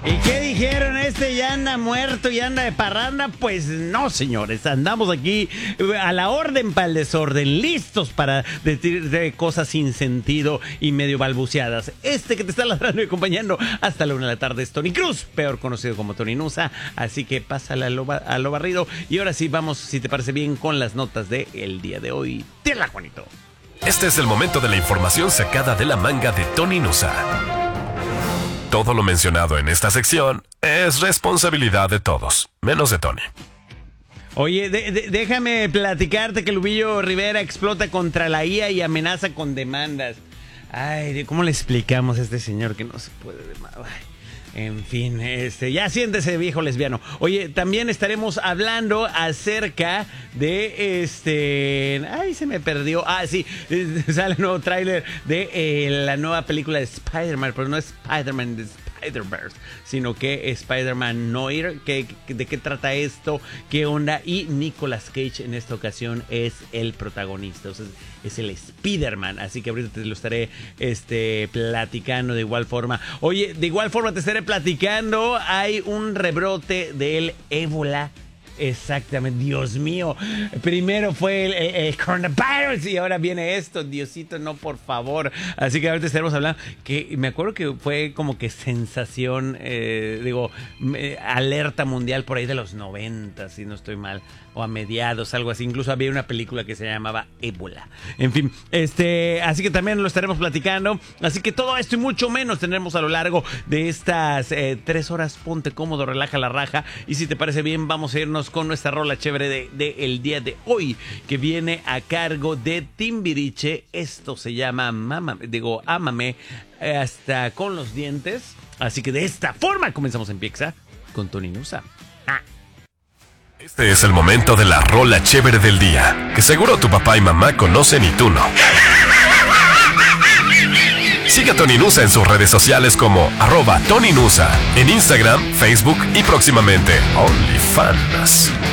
¿Y qué dijeron? Ya anda muerto y anda de parranda. Pues no, señores, andamos aquí a la orden para el desorden, listos para decir de cosas sin sentido y medio balbuceadas. Que te está ladrando y acompañando hasta la 1 de la tarde es Tony Cruz, peor conocido como Tony Nusa. Así que pásale a lo barrido. Y ahora sí, vamos, si te parece bien, con las notas del día de hoy. ¡Tierra, Juanito! Este es el momento de la información sacada de la manga de Tony Nusa. Todo lo mencionado en esta sección es responsabilidad de todos, menos de Tony. Oye, déjame platicarte que Lupillo Rivera explota contra la IA y amenaza con demandas. Ay, ¿cómo le explicamos a este señor que no se puede demandar? En fin, ya siéntese, viejo lesbiano. Oye, también estaremos hablando acerca de ay, se me perdió. Ah, sí, sale el nuevo tráiler de la nueva película de Spider-Man, pero no es Spider-Man de Spider-Verse, sino que Spider-Man Noir. ¿De qué trata esto? ¿Qué onda? Y Nicolas Cage en esta ocasión es el protagonista, o sea, es el Spider-Man, así que ahorita te lo estaré platicando de igual forma. Oye, de igual forma te estaré platicando, hay un rebrote del ébola. Exactamente, Dios mío. Primero fue el coronavirus y ahora viene esto. Diosito, no, por favor. Así que ahorita estaremos hablando. Que me acuerdo que fue como que sensación, alerta mundial por ahí de los 90, si no estoy mal, o a mediados, algo así. Incluso había una película que se llamaba Ébola. En fin, así que también lo estaremos platicando. Así que todo esto y mucho menos tendremos a lo largo de estas 3 horas. Ponte cómodo, relaja la raja. Y si te parece bien, vamos a irnos con nuestra rola chévere de el día de hoy, que viene a cargo de Timbiriche. Esto se llama Ámame hasta con los dientes. Así que de esta forma comenzamos en Piexa con Tony Nusa. Este es el momento de la rola chévere del día, que seguro tu papá y mamá conocen y tú no. Sigue a Tony Nusa en sus redes sociales como @TonyNusa, en Instagram, Facebook y próximamente OnlyFans.